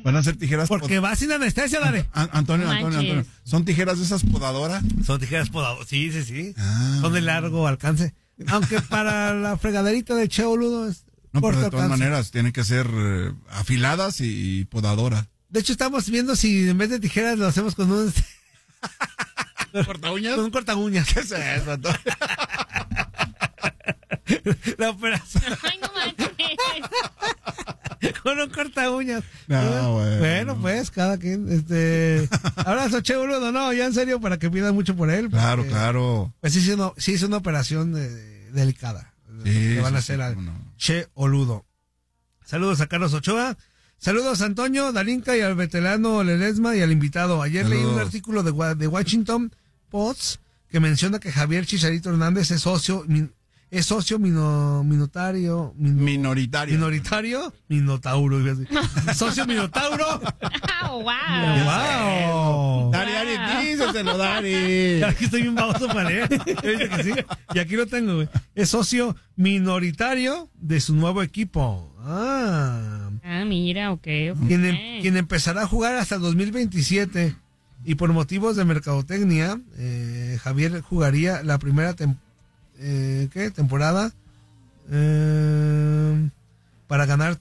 Van a ser tijeras. Porque va sin anestesia, dale. Antonio. ¿Son tijeras de esas podadoras? Son tijeras podadoras, sí. Son de largo alcance. Aunque para la fregaderita de Che Boludo es no, corto pero de todas alcance. maneras tienen que ser afiladas y podadoras. De hecho, estamos viendo si en vez de tijeras lo hacemos con un... ¿Corta uñas? Con un corta uñas. ¿Qué es eso, Antonio? La operación. Ay, no manches. Con un corta uñas. No, bueno, pues, cada quien. Abrazo, Che Boludo. No, ya en serio, para que pidan mucho por él. Claro, porque, claro. Pues sí es una operación delicada. Sí, que van a sí, hacer al no. Che Boludo. Saludos a Carlos Ochoa. Saludos a Antonio, Dalinka y al veterano Ledesma y al invitado. Ayer leí un artículo de Washington Post que menciona que Javier Chicharito Hernández es socio minoritario. Minotauro. Socio Minotauro. Oh, wow. Dari, díselo, Dari. Aquí estoy bien baboso para leer. ¿Viste que sí? Y aquí lo tengo, güey. Es socio minoritario de su nuevo equipo. Mira, ok. Quien empezará a jugar hasta el 2027. Y por motivos de mercadotecnia, Javier jugaría la primera temporada para ganar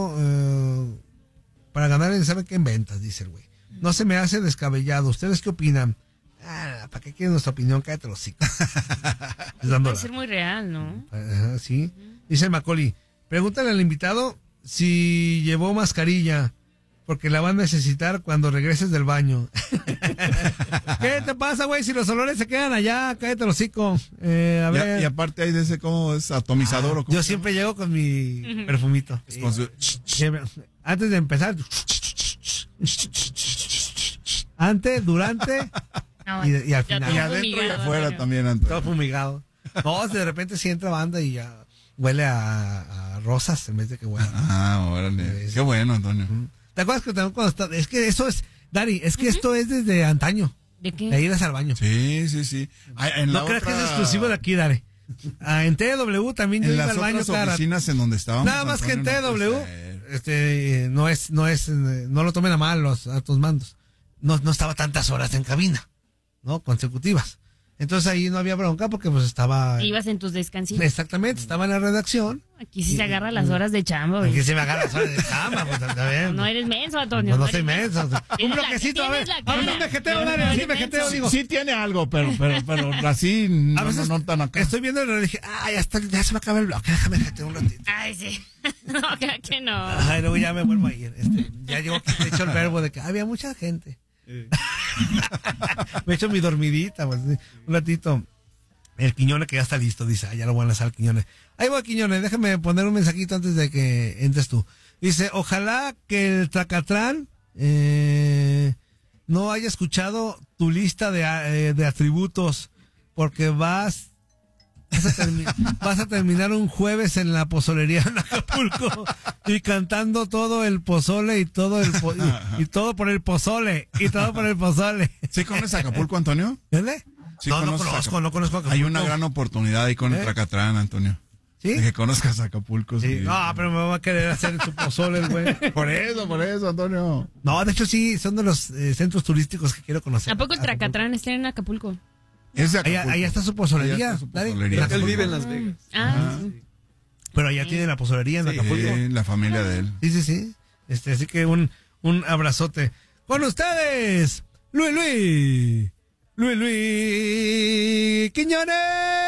¿sabe qué? En ventas, dice el güey. No se me hace descabellado. ¿Ustedes qué opinan? ¿Para qué quieren nuestra opinión? Cállate los hocico. Puede ser muy real, ¿no? Sí. Dice Macaulay, pregúntale al invitado si llevó mascarilla, porque la van a necesitar cuando regreses del baño. ¿Qué te pasa, güey? Si los olores se quedan allá, cállate los hocico. A ver. Y aparte hay de ese, ¿cómo es? Atomizador. ¿O cómo yo siempre llego con mi perfumito. Con su... Antes de empezar. Antes, durante y al final. Y adentro y afuera también, Antonio. Todo fumigado. No, de repente sí entra banda y ya huele a rosas en vez de que huele. Órale. Qué bueno, Antonio. ¿Te acuerdas que también cuando está? Es que eso es, Dari, es que esto es desde antaño. ¿De qué? De ir al baño. Sí. No creas que es exclusivo de aquí, Dari. En TW también yo iba al baño. En las otras oficinas en donde estábamos. Nada más que en TW, no lo tomen a mal los altos mandos. No estaba tantas horas en cabina, ¿no? Consecutivas. Entonces ahí no había bronca porque pues estaba... Ibas en tus descansitos. Exactamente, estaba en la redacción. Aquí sí se agarra las horas de chamba, güey. Aquí se me agarra las horas de chamba, pues está bien. No eres menso, Antonio. No soy menso. Un bloquecito, a ver. Háblame un vegeteo, Dani, un vegeteo, digo. Sí tiene algo, pero así no tan acá. Estoy viendo el reloj y dije, ya se me acaba el bloque, déjame vegeteo un ratito. Ay, sí. No, claro que no. Ay, luego ya me vuelvo a ir. Ya llegó que he hecho el verbo de que había mucha gente. Me he hecho mi dormidita, pues, un ratito. El Quiñones que ya está listo, dice, ya lo voy a lanzar al Quiñones. Ahí voy, Quiñones, déjame poner un mensajito antes de que entres tú. Dice, ojalá que el Tracatrán no haya escuchado tu lista de atributos, porque vas a terminar un jueves en la pozolería en Acapulco y cantando todo el pozole y todo por el pozole y todo por el pozole. ¿Sí conoces Acapulco, Antonio? ¿Dónde? Sí, no conozco Acapulco. Hay una gran oportunidad ahí con el Tracatrán, Antonio. ¿Sí? De que conozcas Acapulco. Sí. No, pero me va a querer hacer su pozole, el güey. Por eso, Antonio. No, de hecho sí, son de los centros turísticos que quiero conocer. ¿A poco el Tracatrán está en Acapulco? Allá está su pozolería. Él vive en Las Vegas. Sí. Pero allá tiene la pozolería en Acapulco. Sí, la familia de él. Sí. Así que un abrazote. Con ustedes, Luis Quiñones.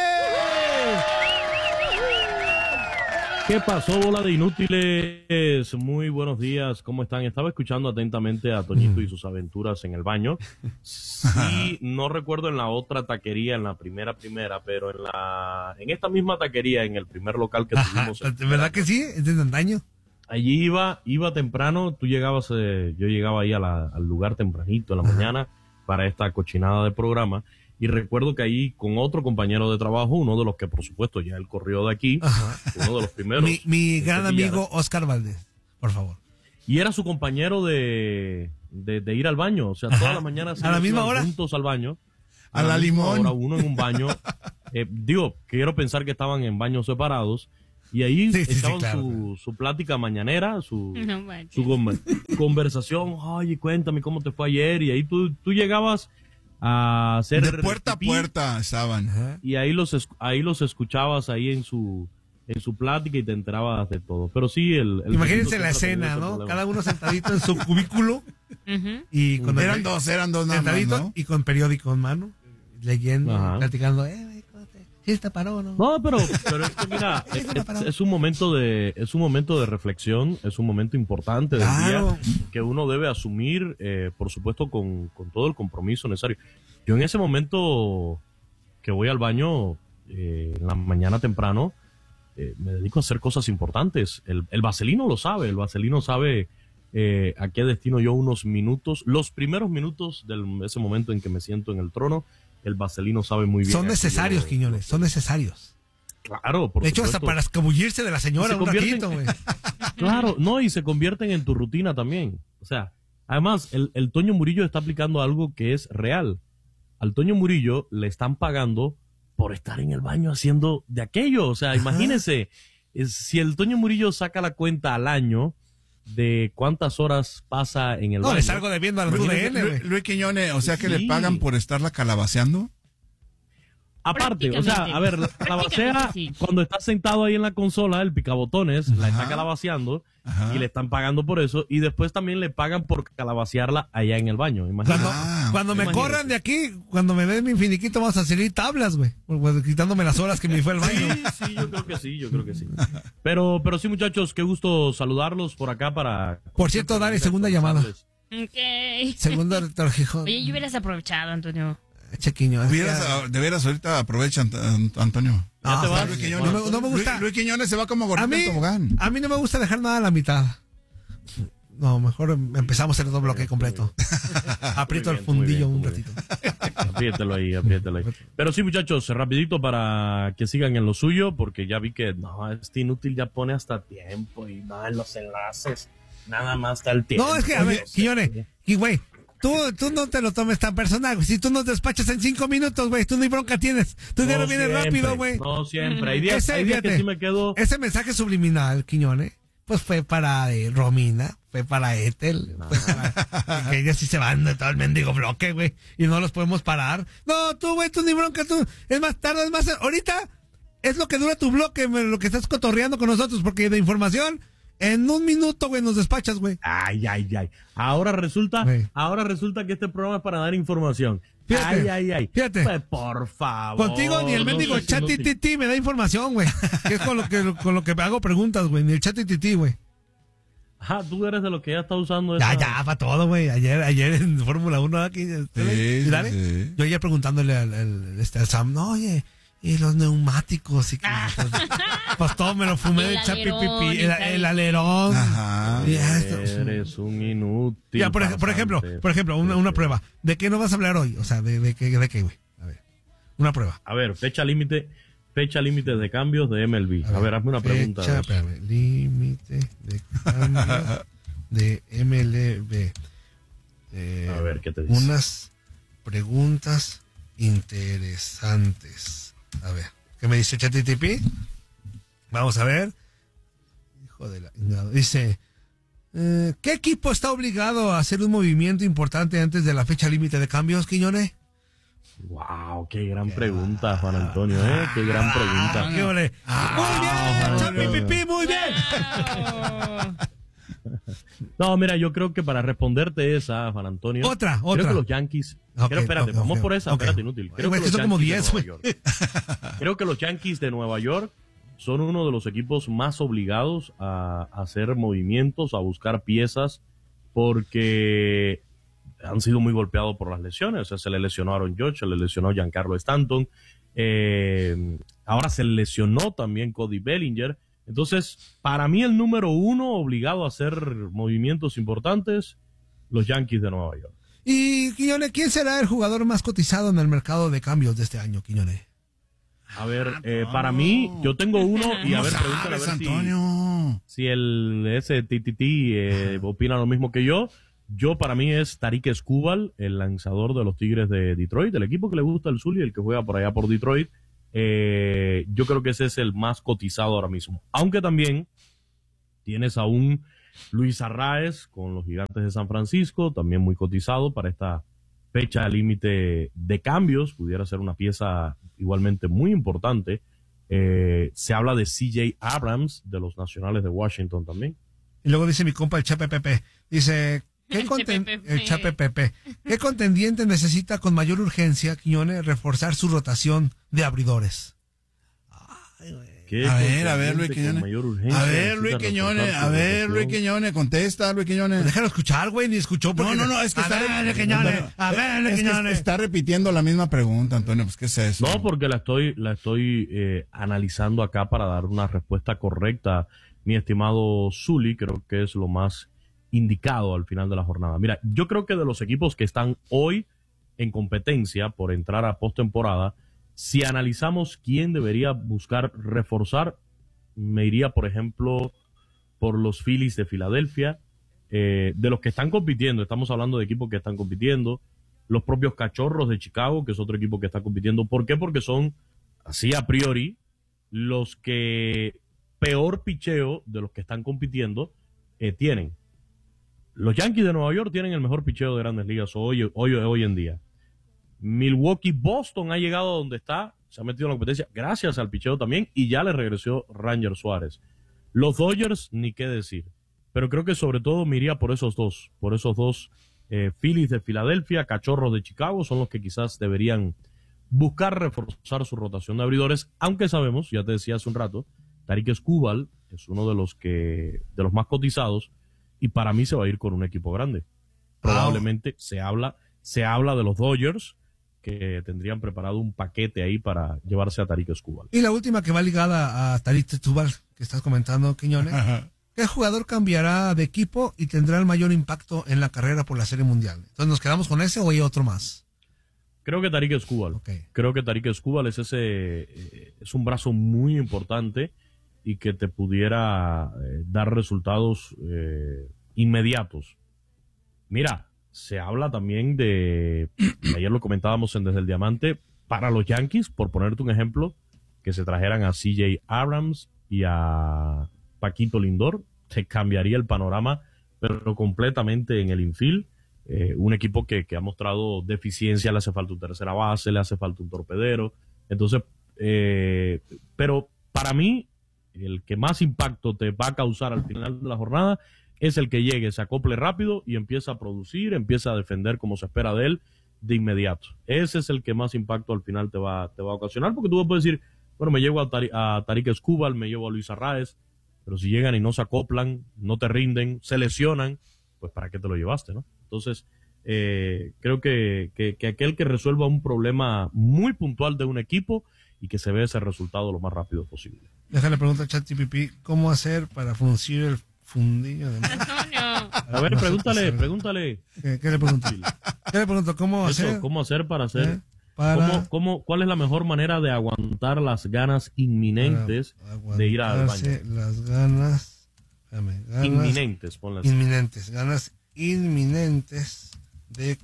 ¿Qué pasó, bola de inútiles? Muy buenos días, ¿cómo están? Estaba escuchando atentamente a Toñito y sus aventuras en el baño. Sí, no recuerdo en la otra taquería, en la primera, pero en esta misma taquería, en el primer local que tuvimos. ¿Verdad que sí? ¿Es de antaño? Allí iba temprano, tú llegabas, yo llegaba ahí al lugar tempranito en la mañana para esta cochinada de programa. Y recuerdo que ahí con otro compañero de trabajo, uno de los que por supuesto ya él corrió de aquí, uno de los primeros. Mi gran amigo Oscar Valdés, por favor. Y era su compañero de ir al baño, o sea, toda la mañana a la misma hora juntos al baño. A la limón. Ahora uno en un baño, quiero pensar que estaban en baños separados Y ahí Sí, echaban claro. su plática mañanera, No manches. su conversación. Oye, cuéntame cómo te fue ayer. Y ahí tú llegabas a hacer De puerta a pipí, puerta estaban. Ajá. y ahí los escuchabas ahí en su plática y te enterabas de todo. Pero sí, el Imagínense la siempre ha tenido escena, ese ¿no? problema. Cada uno sentadito en su cubículo Ujú. y con Eran dos nada más, sentadito ¿no? y con periódico en mano, leyendo, Ajá. platicando, güey, ¿cómo te- ¿sí está paró o no? No, pero es que mira, es un momento de reflexión, es un momento importante del Claro. día que uno debe asumir, por supuesto, con todo el compromiso necesario. Yo en ese momento que voy al baño, en la mañana temprano, me dedico a hacer cosas importantes. El Vaselino lo sabe, el Vaselino sabe a qué destino yo unos minutos, los primeros minutos de ese momento en que me siento en el trono. El Vaselino sabe muy bien. Son a qué necesarios, yo- Quiñones, son necesarios. Claro, por De hecho, hasta supuesto. para escabullirse de la señora Se un convierten- ratito, güey. Claro, no, y se convierten en tu rutina también. O sea, además, el Toño Murillo está aplicando algo que es real. Al Toño Murillo le están pagando por estar en el baño haciendo de aquello. O sea, imagínense, si el Toño Murillo saca la cuenta al año de cuántas horas pasa en el No, baño. le salgo debiendo al UDN, güey. Luis Quiñones, o sea que le Sí. pagan por estarla calabaceando. Aparte, o sea, a ver, la calabacea, Prácticamente sí. cuando está sentado ahí en la consola, el picabotones, la está Ajá. calabaceando Ajá. y le están pagando por eso, y después también le pagan por calabacearla allá en el baño, imagínate. Cuando, Ah, cuando me imagínate. corran de aquí, cuando me den mi finiquito, vamos a salir tablas, güey. Pues, quitándome las horas que me fue al baño. Sí, yo creo que sí. Pero sí, muchachos, qué gusto saludarlos por acá para... Por cierto, Dari, segunda llamada. Ok. Segundo rector Gijón. Oye, yo hubieras aprovechado, Antonio. Chequiño. De veras, ahorita aprovecha, Antonio. Ya te Ah, vas. Luis no Quiñones. me- no me gusta. Luis Quiñones se va como A gordito mí, en tobogán. a mí no me gusta dejar nada a la mitad. No, mejor empezamos el otro bloque completo. Aprieto el Muy bien, fundillo un muy ratito. Apriételo ahí. Pero sí, muchachos, rapidito para que sigan en lo suyo, porque ya vi que no, este inútil ya pone hasta tiempo y no en los enlaces. Nada más está el tiempo. No, es que, a ver, Quiñones, y güey, tú no te lo tomes tan personal, güey. Si tú nos despachas en 5 minutos, güey, tú ni bronca tienes. Tú ya no vienes siempre, rápido, güey. No siempre. Hay días, hay días que fíjate, sí me quedo... ese mensaje subliminal, Quiñones, pues fue para Romina, fue para Ethel, fue para que ellas sí se van de todo el mendigo bloque, güey, y no los podemos parar. No, tú, güey, tú ni bronca, tú. Es más tarde, es más, ahorita es lo que dura tu bloque, güey, lo que estás cotorreando con nosotros, porque de información, en 1 minuto, güey, nos despachas, güey. Ay. Ahora resulta Güey. que este programa es para dar información. Fíjate, Ay. fíjate. Pues, por favor. Contigo ni el no mendigo seas chat inútil. TTT me da información, güey. Que es con lo que hago preguntas, güey. Ni el chat TTT, güey. Ajá, tú eres de los que ya está usando Ya, esa- para todo, güey. Ayer en Fórmula 1 aquí. Sí, dale. sí. Yo ayer preguntándole al Sam, no, oye, y los neumáticos. Y que, pues todo me lo fumé El del chat alerón, pipipi, y el alerón. Ajá. Y esto. Eres un inútil. Ya, por ejemplo, una prueba. ¿De qué no vas a hablar hoy? O sea, ¿de qué, güey? A ver, una prueba. A ver, fecha límite de cambios de MLB. A ver, hazme una pregunta. Fecha, a ver. espérame, límite de cambio de MLB. A ver, ¿qué te dice? Unas preguntas interesantes. A ver, ¿qué me dice ChatGPT? Vamos a ver. Hijo de la... no, dice, ¿qué equipo está obligado a hacer un movimiento importante antes de la fecha límite de cambios, Quiñones? Wow, qué gran pregunta, Juan Antonio, ¿eh? Qué gran pregunta. ¿Qué ole? Muy bien, ChatGPT, muy bien. No, mira, yo creo que para responderte esa, Juan Antonio. Otra. Creo que los Yankees. Ok, Espérate, ok, vamos ok, por esa, ok. espérate, inútil. Creo Güey, que que los son como Yankees de 10, Nueva York. Creo que los Yankees de Nueva York son uno de los equipos más obligados a hacer movimientos, a buscar piezas, porque han sido muy golpeados por las lesiones. O sea, se le lesionó a Aaron Judge, se le lesionó a Giancarlo Stanton, ahora se lesionó también Cody Bellinger. Entonces, para mí el número 1 obligado a hacer movimientos importantes, los Yankees de Nueva York. Y, Quiñones, ¿quién será el jugador más cotizado en el mercado de cambios de este año, Quiñones? A ver, para mí, yo tengo uno y a ver, ¿Cómo pregúntale a sabes, ver Antonio? si ese TTT opina lo mismo que yo. Yo, para mí, es Tarik Skubal, el lanzador de los Tigres de Detroit, el equipo que le gusta el sur y el que juega por allá por Detroit. Yo creo que ese es el más cotizado ahora mismo. Aunque también tienes a un Luis Arraez con los Gigantes de San Francisco, también muy cotizado para esta fecha límite de cambios. Pudiera ser una pieza igualmente muy importante. Se habla de CJ Abrams de los Nacionales de Washington también. Y luego dice mi compa el Chape Pepe, dice, el Chape Pepe, ¿qué contendiente necesita con mayor urgencia, Quiñones, reforzar su rotación de abridores? A ver, Luis Quiñones. A ver, Luis Quiñones, contesta, Luis Quiñones. Déjalo escuchar, güey, ni escuchó. Porque No, es que está repitiendo la misma pregunta, Antonio, pues, ¿qué es eso? No, porque la estoy analizando acá para dar una respuesta correcta, mi estimado Zuli. Creo que es lo más indicado al final de la jornada. Mira, yo creo que de los equipos que están hoy en competencia por entrar a postemporada, si analizamos quién debería buscar reforzar, me iría, por ejemplo, por los Phillies de Filadelfia. De los que están compitiendo, estamos hablando de equipos que están compitiendo, los propios Cachorros de Chicago, que es otro equipo que está compitiendo. ¿Por qué? Porque son, así a priori, los que peor picheo de los que están compitiendo tienen. Los Yankees de Nueva York tienen el mejor picheo de Grandes Ligas hoy en día. Milwaukee, Boston ha llegado a donde está, se ha metido en la competencia gracias al picheo también, y ya le regresó Ranger Suárez. Los Dodgers, ni qué decir, pero creo que sobre todo me iría por esos dos Phillies de Filadelfia, Cachorros de Chicago, son los que quizás deberían buscar reforzar su rotación de abridores, aunque sabemos, ya te decía hace un rato, Tarik Skubal es uno de los más cotizados, y para mí se va a ir con un equipo grande. Probablemente se habla de los Dodgers, que tendrían preparado un paquete ahí para llevarse a Tarik Skubal. Y la última que va ligada a Tarik Skubal, que estás comentando, Quiñones. ¿Qué jugador cambiará de equipo y tendrá el mayor impacto en la carrera por la Serie Mundial? Entonces, ¿nos quedamos con ese o hay otro más? Creo que Tarik Skubal. Okay. Creo que Tarik Skubal es un brazo muy importante y que te pudiera dar resultados inmediatos. Mira, se habla también ayer lo comentábamos en Desde el Diamante, para los Yankees, por ponerte un ejemplo, que se trajeran a CJ Abrams y a Paquito Lindor, se cambiaría el panorama, pero completamente en el infield. Un equipo que ha mostrado deficiencia, le hace falta un tercera base, le hace falta un torpedero. Entonces, pero para mí, el que más impacto te va a causar al final de la jornada es el que llegue, se acople rápido y empieza a producir, empieza a defender como se espera de él de inmediato. Ese es el que más impacto al final te va a ocasionar, porque tú puedes decir, bueno, me llevo a Tarik Skubal, me llevo a Luis Arraez, pero si llegan y no se acoplan, no te rinden, se lesionan, pues ¿para qué te lo llevaste, no? Entonces, creo que aquel que resuelva un problema muy puntual de un equipo y que se vea ese resultado lo más rápido posible. Déjale preguntar a ChatGPT, ¿cómo hacer para fruncir el fundillo de Antonio. A ver, pregúntale. ¿Qué le pregunto? ¿Qué le pregunto? ¿Cómo hacer? ¿Cómo hacer para hacer? ¿Cuál es la mejor manera de aguantar las ganas inminentes de ir al baño? Las ganas inminentes, ponlas. Ganas inminentes de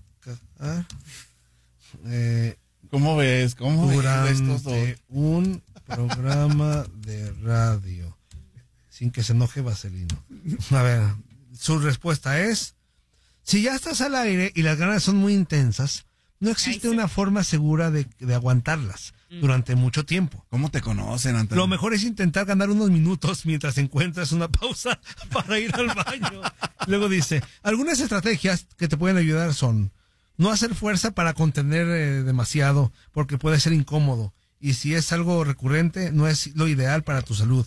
¿Cómo ves? Durante un programa de radio. Sin que se enoje Vaselino. A ver, su respuesta es: si ya estás al aire y las ganas son muy intensas, no existe una forma segura de aguantarlas durante mucho tiempo. ¿Cómo te conocen, Antonio? Lo mejor es intentar ganar unos minutos mientras encuentras una pausa para ir al baño. Luego dice, algunas estrategias que te pueden ayudar son no hacer fuerza para contener demasiado, porque puede ser incómodo. Y si es algo recurrente, no es lo ideal para tu salud.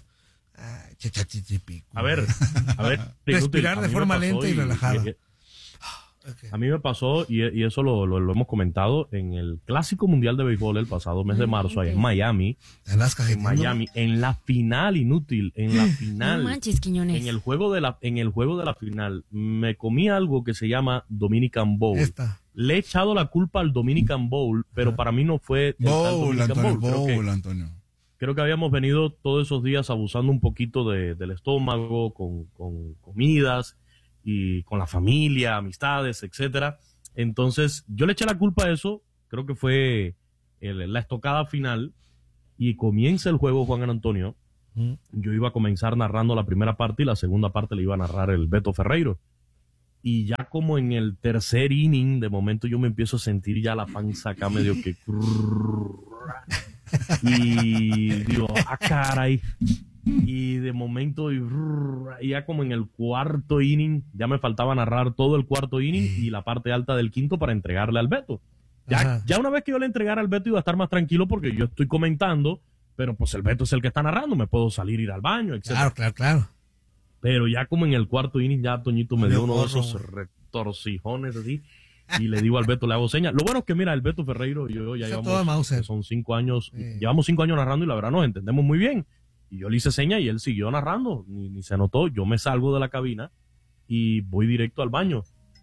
A ver. Respirar de forma lenta y relajada. A mí me pasó, y eso lo hemos comentado, en el Clásico Mundial de Béisbol el pasado mes de marzo, allá en Miami. En la final, en la final. No manches, Quiñones. En el juego de la final, me comí algo que se llama Dominican Bowl. Le he echado la culpa al Dominican Bowl, pero para mí no fue el Dominican Bowl. Antonio. Creo que habíamos venido todos esos días abusando un poquito del estómago, con comidas y con la familia, amistades, etcétera. Entonces, yo le eché la culpa a eso, creo que fue la estocada final, y comienza el juego, Juan Antonio, yo iba a comenzar narrando la primera parte y la segunda parte le iba a narrar el Beto Ferreiro. Y ya como en el tercer inning, de momento yo me empiezo a sentir ya la panza acá medio que... Y digo, caray. Y de momento, y ya como en el cuarto inning, ya me faltaba narrar todo el cuarto inning y la parte alta del quinto para entregarle al Beto. Ya una vez que yo le entregara al Beto iba a estar más tranquilo porque yo estoy comentando, pero pues el Beto es el que está narrando, me puedo salir, ir al baño, etc. Claro. Pero ya como en el cuarto inning, ya Toñito me dio uno de esos retorcijones así, y le digo al Beto, le hago señas. Lo bueno es que, mira, el Beto Ferreiro y yo ya llevamos, son 5 años, llevamos 5 años narrando y la verdad nos entendemos muy bien. Y yo le hice señas y él siguió narrando, ni se notó. Yo me salgo de la cabina y voy directo al baño.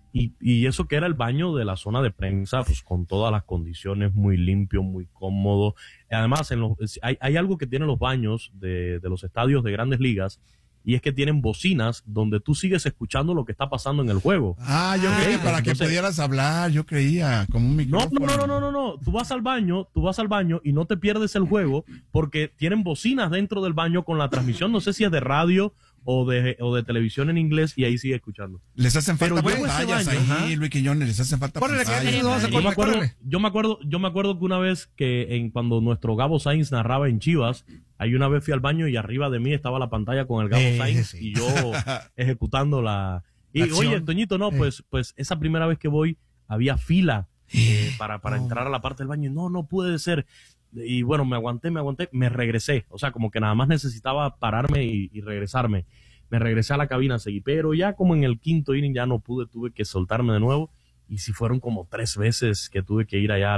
Y eso que era el baño de la zona de prensa, pues con todas las condiciones, muy limpio, muy cómodo. Además, hay algo que tienen los baños de los estadios de Grandes Ligas, y es que tienen bocinas donde tú sigues escuchando lo que está pasando en el juego. Yo creía para que pudieras hablar, yo creía, como un micrófono. No. Tú vas al baño y no te pierdes el juego porque tienen bocinas dentro del baño con la transmisión, no sé si es de radio o de televisión en inglés, y ahí sigue escuchando. Les hacen falta pantallas ahí, Luis Quiñones, les hacen falta pantallas. Yo me acuerdo que una vez cuando nuestro Gabo Sainz narraba en Chivas, ahí una vez fui al baño y arriba de mí estaba la pantalla con el Gabo Sainz y yo ejecutando la oye, Toñito, pues esa primera vez que voy había fila para entrar a la parte del baño y no puede ser. Y bueno, me aguanté, me regresé. O sea, como que nada más necesitaba pararme y regresarme. Me regresé a la cabina, seguí. Pero ya como en el quinto inning ya no pude, tuve que soltarme de nuevo. Y sí fueron como 3 veces que tuve que ir allá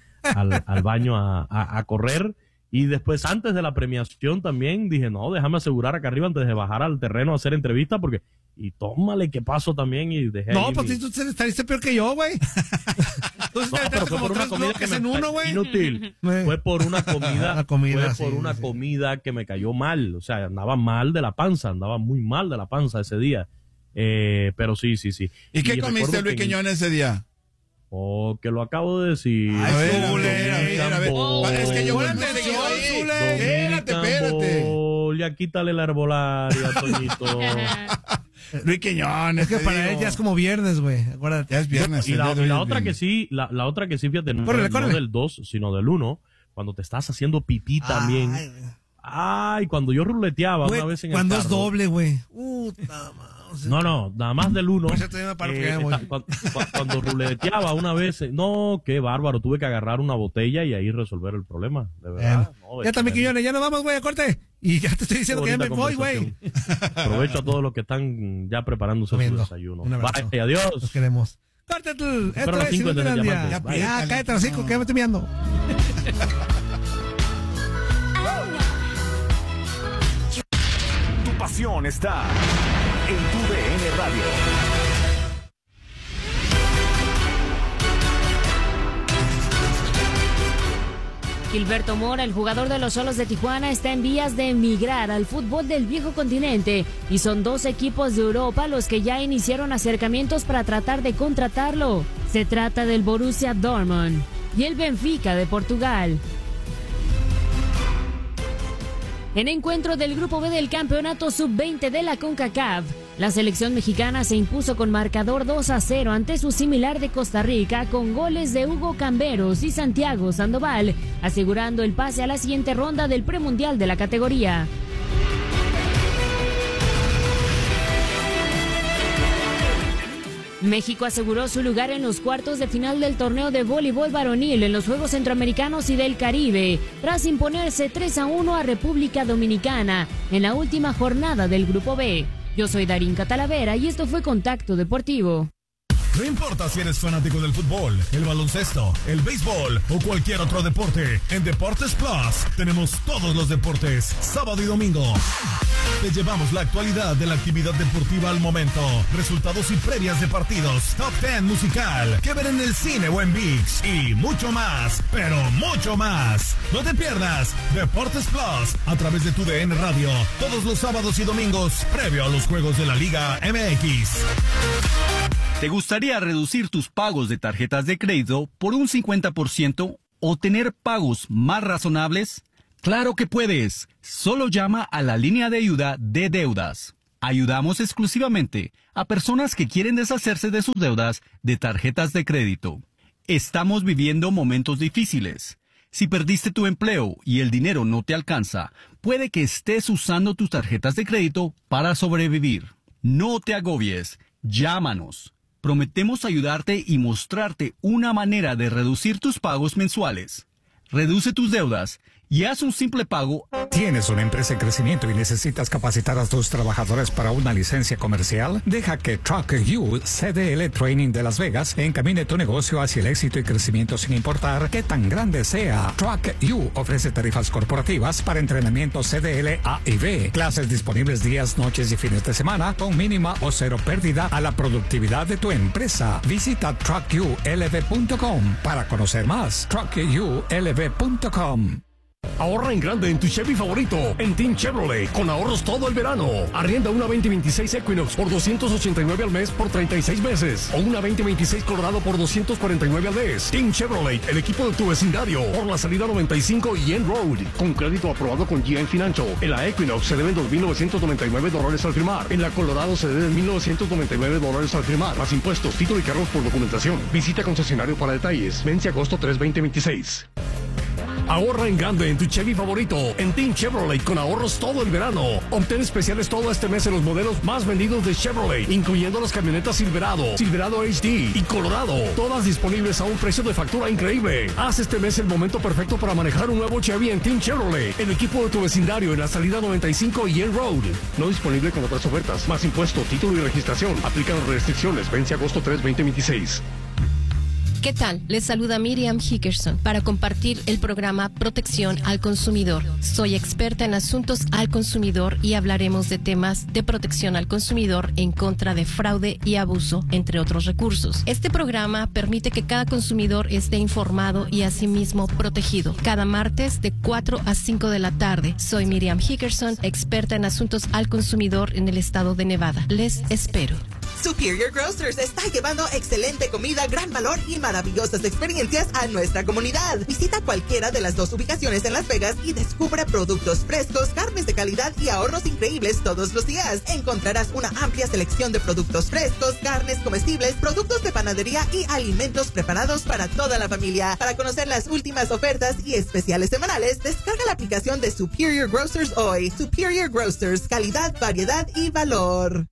al baño a correr. Y después, antes de la premiación también, dije, no, déjame asegurar acá arriba antes de bajar al terreno a hacer entrevista, porque... Y tómale que paso también y dejé... No, pues tú estariste peor que yo, güey. Pero fue por una comida que me... Inútil. Fue por una comida que me cayó mal. O sea, andaba mal de la panza, andaba muy mal de la panza ese día. Pero sí. ¿Y qué comiste, Luis Quiñones, ese día? Que lo acabo de decir. A ver. Es que yo espérate. Ya quítale la herbolaria, Toñito. Luis Quiñones. Es que para él ya es como viernes, güey. Acuérdate. Ya es viernes. Y la otra que sí, fíjate, no del 2, sino del 1, cuando te estás haciendo pipí también. Cuando yo ruleteaba una vez en el carro. Cuando es doble, güey. Puta madre. No, nada más del 1. Cuando ruleteaba una vez, qué bárbaro, tuve que agarrar una botella y ahí resolver el problema, de verdad. Ya también, Quiñones, ya nos vamos, güey, a corte. Y ya te estoy diciendo que ya me voy, güey. Aprovecho a todos los que están ya preparándose su desayuno. Bye, adiós. Los queremos. Corte tú. Esto es Inutilandia. Ya, cállate los 5, que me estoy mirando. Tu pasión está en tu DN Radio. Gilberto Mora, el jugador de los Xolos de Tijuana, está en vías de emigrar al fútbol del viejo continente y son 2 equipos de Europa los que ya iniciaron acercamientos para tratar de contratarlo. Se trata del Borussia Dortmund y el Benfica de Portugal. En encuentro del Grupo B del Campeonato Sub-20 de la CONCACAF, la selección mexicana se impuso con marcador 2-0 ante su similar de Costa Rica con goles de Hugo Camberos y Santiago Sandoval, asegurando el pase a la siguiente ronda del premundial de la categoría. México aseguró su lugar en los cuartos de final del torneo de voleibol varonil en los Juegos Centroamericanos y del Caribe, tras imponerse 3-1 a República Dominicana en la última jornada del Grupo B. Yo soy Darinka Talavera y esto fue Contacto Deportivo. No importa si eres fanático del fútbol, el baloncesto, el béisbol o cualquier otro deporte, en Deportes Plus tenemos todos los deportes, sábado y domingo. Te llevamos la actualidad de la actividad deportiva al momento, resultados y previas de partidos, top 10 musical, que ver en el cine o en ViX y mucho más, pero mucho más. No te pierdas Deportes Plus a través de tu DN Radio, todos los sábados y domingos, previo a los juegos de la Liga MX. ¿Te gustaría reducir tus pagos de tarjetas de crédito por un 50% o tener pagos más razonables? ¡Claro que puedes! Solo llama a la línea de ayuda de deudas. Ayudamos exclusivamente a personas que quieren deshacerse de sus deudas de tarjetas de crédito. Estamos viviendo momentos difíciles. Si perdiste tu empleo y el dinero no te alcanza, puede que estés usando tus tarjetas de crédito para sobrevivir. No te agobies. Llámanos. Prometemos ayudarte y mostrarte una manera de reducir tus pagos mensuales. Reduce tus deudas y haz un simple pago. ¿Tienes una empresa en crecimiento y necesitas capacitar a tus trabajadores para una licencia comercial? Deja que Truck U CDL Training de Las Vegas encamine tu negocio hacia el éxito y crecimiento sin importar qué tan grande sea. Truck U ofrece tarifas corporativas para entrenamiento CDL A y B. Clases disponibles días, noches y fines de semana con mínima o cero pérdida a la productividad de tu empresa. Visita truckulv.com para conocer más. truckulv.com. Ahorra en grande en tu Chevy favorito, en Team Chevrolet, con ahorros todo el verano. Arrienda una 2026 Equinox por $289 al mes por 36 meses. O una 2026 Colorado por $249 al mes. Team Chevrolet, el equipo de tu vecindario, por la salida 95 y End Road. Con crédito aprobado con GM Financial. En la Equinox se deben $2,999 al firmar. En la Colorado se deben $1,999 al firmar. Más impuestos, título y cargos por documentación. Visita concesionario para detalles. Vence agosto 3, 2026. Ahorra en grande en tu Chevy favorito, en Team Chevrolet, con ahorros todo el verano. Obtén especiales todo este mes en los modelos más vendidos de Chevrolet, incluyendo las camionetas Silverado, Silverado HD y Colorado. Todas disponibles a un precio de factura increíble. Haz este mes el momento perfecto para manejar un nuevo Chevy en Team Chevrolet, el equipo de tu vecindario en la salida 95 y End Road. No disponible con otras ofertas. Más impuesto, título y registración. Aplican restricciones. Vence agosto 3, 2026. ¿Qué tal? Les saluda Miriam Hickerson para compartir el programa Protección al Consumidor. Soy experta en asuntos al consumidor y hablaremos de temas de protección al consumidor en contra de fraude y abuso, entre otros recursos. Este programa permite que cada consumidor esté informado y asimismo protegido. Cada martes de 4 a 5 de la tarde. Soy Miriam Hickerson, experta en asuntos al consumidor en el estado de Nevada. Les espero. Superior Grocers está llevando excelente comida, gran valor y maravillosas experiencias a nuestra comunidad. Visita cualquiera de las 2 ubicaciones en Las Vegas y descubre productos frescos, carnes de calidad y ahorros increíbles todos los días. Encontrarás una amplia selección de productos frescos, carnes comestibles, productos de panadería y alimentos preparados para toda la familia. Para conocer las últimas ofertas y especiales semanales, descarga la aplicación de Superior Grocers hoy. Superior Grocers, calidad, variedad y valor.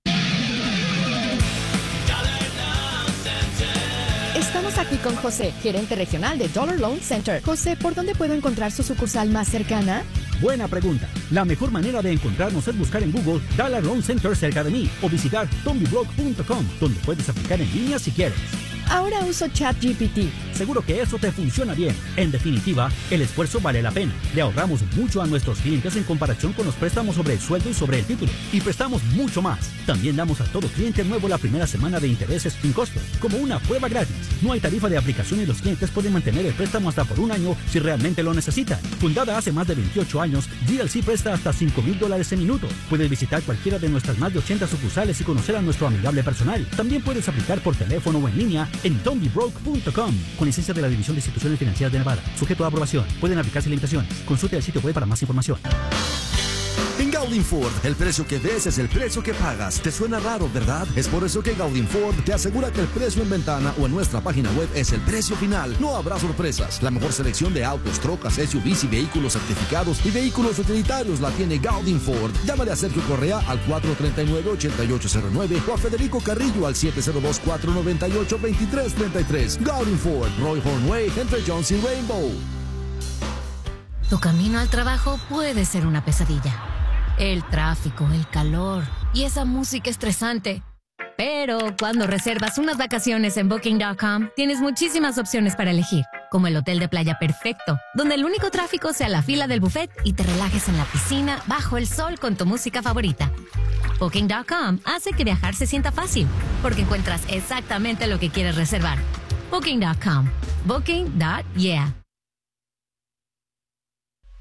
Estamos aquí con José, gerente regional de Dollar Loan Center. José, ¿por dónde puedo encontrar su sucursal más cercana? Buena pregunta. La mejor manera de encontrarnos es buscar en Google Dollar Loan Center cerca de mí o visitar tombybrock.com, donde puedes aplicar en línea si quieres. Ahora uso ChatGPT. Seguro que eso te funciona bien. En definitiva, el esfuerzo vale la pena. Le ahorramos mucho a nuestros clientes en comparación con los préstamos sobre el sueldo y sobre el título. Y prestamos mucho más. También damos a todo cliente nuevo la primera semana de intereses sin costo, como una prueba gratis. No hay tarifa de aplicación y los clientes pueden mantener el préstamo hasta por 1 año si realmente lo necesitan. Fundada hace más de 28 años, GLC presta hasta $5,000 en minutos. Puedes visitar cualquiera de nuestras más de 80 sucursales y conocer a nuestro amigable personal. También puedes aplicar por teléfono o en línea en tombybroke.com, con licencia de la División de Instituciones Financieras de Nevada. Sujeto a aprobación. Pueden aplicarse limitaciones. Consulte el sitio web para más información. En Gaudin Ford, el precio que ves es el precio que pagas. ¿Te suena raro, verdad? Es por eso que Gaudin Ford te asegura que el precio en ventana o en nuestra página web es el precio final. No habrá sorpresas. La mejor selección de autos, trocas, SUVs y vehículos certificados y vehículos utilitarios la tiene Gaudin Ford. Llámale a Sergio Correa al 439-8809 o a Federico Carrillo al 702-498-2333. Gaudin Ford, Roy Hornway, entre Jones y Rainbow. Tu camino al trabajo puede ser una pesadilla. El tráfico, el calor y esa música estresante. Pero cuando reservas unas vacaciones en Booking.com, tienes muchísimas opciones para elegir, como el hotel de playa perfecto, donde el único tráfico sea la fila del buffet y te relajes en la piscina bajo el sol con tu música favorita. Booking.com hace que viajar se sienta fácil, porque encuentras exactamente lo que quieres reservar. Booking.com. Booking.yeah.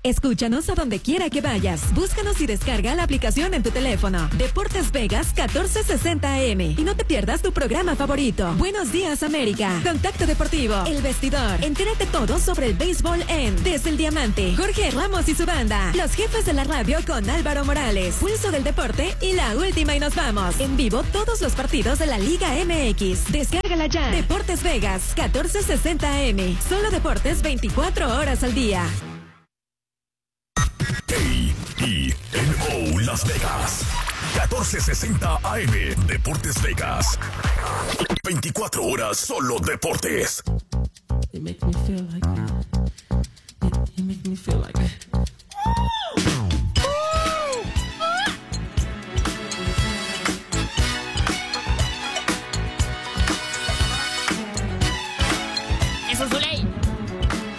Escúchanos a donde quiera que vayas. Búscanos y descarga la aplicación en tu teléfono. Deportes Vegas 1460 AM. Y no te pierdas tu programa favorito. Buenos Días América. Contacto Deportivo. El Vestidor. Entérate todo sobre el béisbol en Desde el Diamante. Jorge Ramos y su banda. Los jefes de la radio con Álvaro Morales. Pulso del deporte y la última y nos vamos. En vivo todos los partidos de la Liga MX. Descárgala ya. Deportes Vegas 1460 AM. Solo deportes 24 horas al día. KENO Las Vegas 1460 AM. Deportes Vegas. 24 horas solo deportes. It makes me feel like